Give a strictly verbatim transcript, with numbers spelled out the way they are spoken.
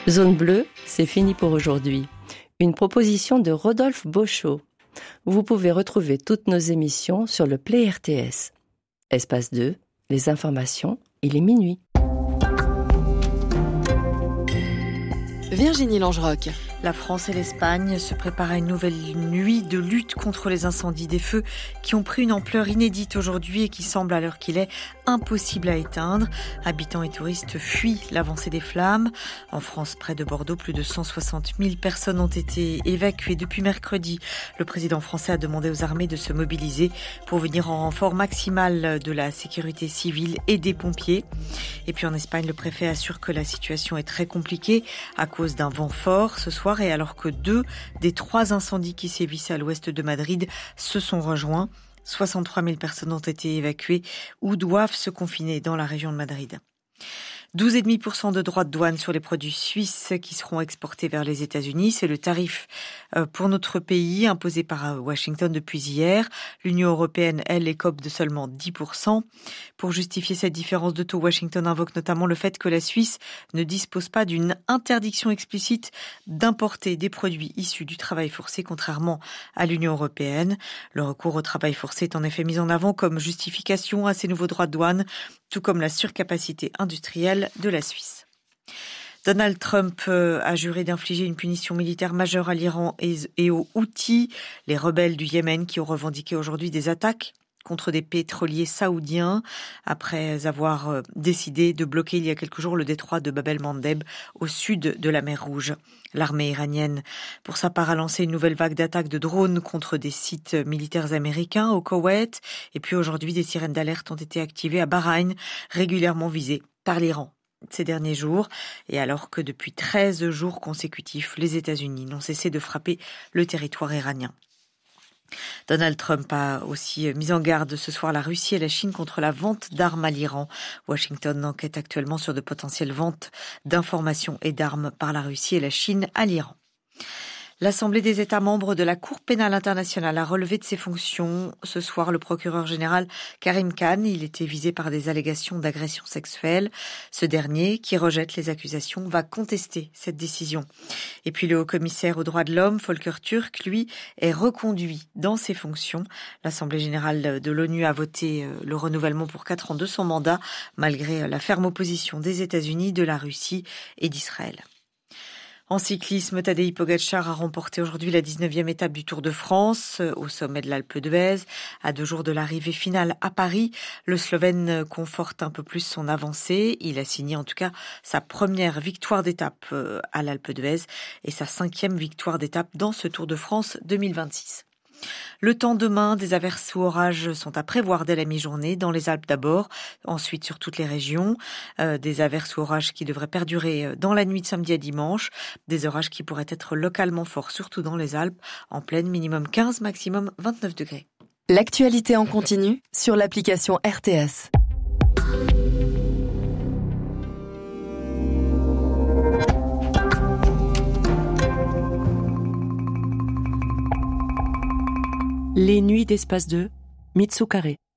Zone bleue, c'est fini pour aujourd'hui. Une proposition de Rodolphe Beauchot. Vous pouvez retrouver toutes nos émissions sur le Play R T S. Espace deux, les informations, il est minuit. Virginie Langeroc. La France et l'Espagne se préparent à une nouvelle nuit de lutte contre les incendies, des feux qui ont pris une ampleur inédite aujourd'hui et qui semblent à l'heure qu'il est impossible à éteindre. Habitants et touristes fuient l'avancée des flammes. En France, près de Bordeaux, plus de cent soixante mille personnes ont été évacuées depuis mercredi. Le président français a demandé aux armées de se mobiliser pour venir en renfort maximal de la sécurité civile et des pompiers. Et puis en Espagne, le préfet assure que la situation est très compliquée à cause d'un vent fort ce soir, et alors que deux des trois incendies qui sévissaient à l'ouest de Madrid se sont rejoints. soixante-trois mille personnes ont été évacuées ou doivent se confiner dans la région de Madrid. douze virgule cinq pour cent de droits de douane sur les produits suisses qui seront exportés vers les États-Unis. C'est le tarif pour notre pays imposé par Washington depuis hier. L'Union européenne, elle, écope de seulement dix pour cent. Pour justifier cette différence de taux, Washington invoque notamment le fait que la Suisse ne dispose pas d'une interdiction explicite d'importer des produits issus du travail forcé, contrairement à l'Union européenne. Le recours au travail forcé est en effet mis en avant comme justification à ces nouveaux droits de douane, tout comme la surcapacité industrielle de la Suisse. Donald Trump a juré d'infliger une punition militaire majeure à l'Iran et aux Houthis, les rebelles du Yémen qui ont revendiqué aujourd'hui des attaques contre des pétroliers saoudiens après avoir décidé de bloquer il y a quelques jours le détroit de Bab el-Mandeb au sud de la mer Rouge. L'armée iranienne, pour sa part, a lancé une nouvelle vague d'attaques de drones contre des sites militaires américains au Koweït. Et puis aujourd'hui, des sirènes d'alerte ont été activées à Bahreïn, régulièrement visées par l'Iran ces derniers jours. Et alors que depuis treize jours consécutifs, les États-Unis n'ont cessé de frapper le territoire iranien. Donald Trump a aussi mis en garde ce soir la Russie et la Chine contre la vente d'armes à l'Iran. Washington enquête actuellement sur de potentielles ventes d'informations et d'armes par la Russie et la Chine à l'Iran. L'Assemblée des États membres de la Cour pénale internationale a relevé de ses fonctions ce soir le procureur général Karim Khan. Il était visé par des allégations d'agression sexuelle. Ce dernier, qui rejette les accusations, va contester cette décision. Et puis le haut-commissaire aux droits de l'homme, Volker Turk, lui, est reconduit dans ses fonctions. L'Assemblée générale de l'ONU a voté le renouvellement pour quatre ans de son mandat, malgré la ferme opposition des États-Unis, de la Russie et d'Israël. En cyclisme, Tadej Pogačar a remporté aujourd'hui la dix-neuvième étape du Tour de France au sommet de l'Alpe d'Huez. À deux jours de l'arrivée finale à Paris, le Slovène conforte un peu plus son avancée. Il a signé en tout cas sa première victoire d'étape à l'Alpe d'Huez et sa cinquième victoire d'étape dans ce Tour de France deux mille vingt-six. Le temps demain, des averses ou orages sont à prévoir dès la mi-journée, dans les Alpes d'abord, ensuite sur toutes les régions. Euh, des averses ou orages qui devraient perdurer dans la nuit de samedi à dimanche. Des orages qui pourraient être localement forts, surtout dans les Alpes, en pleine, minimum quinze, maximum vingt-neuf degrés. L'actualité en continu sur l'application R T S. Les nuits d'Espace deux, Mitsukare.